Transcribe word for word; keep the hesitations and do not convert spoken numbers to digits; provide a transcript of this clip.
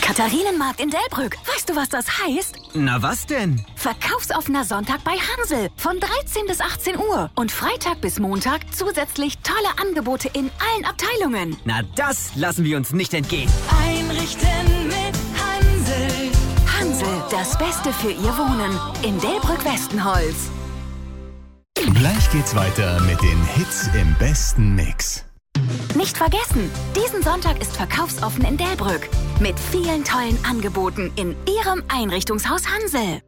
Katharinenmarkt in Delbrück. Weißt du, was das heißt? Na was denn? Verkaufsoffener Sonntag bei Hansel von dreizehn bis achtzehn Uhr. Und Freitag bis Montag zusätzlich tolle Angebote in allen Abteilungen. Na das lassen wir uns nicht entgehen. Einrichten mit Hansel. Hansel, das Beste für Ihr Wohnen. In Delbrück-Westenholz. Gleich geht's weiter mit den Hits im besten Mix. Nicht vergessen, diesen Sonntag ist verkaufsoffen in Delbrück. Mit vielen tollen Angeboten in Ihrem Einrichtungshaus Hansel.